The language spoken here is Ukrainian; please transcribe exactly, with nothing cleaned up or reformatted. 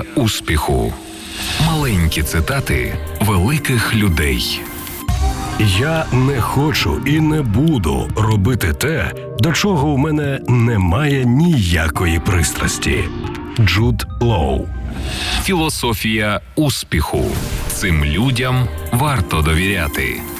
успіху. Маленькі цитати великих людей. Я не хочу і не буду робити те, до чого у мене немає ніякої пристрасті. Джуд Лоу. Філософія успіху. Цим людям варто довіряти.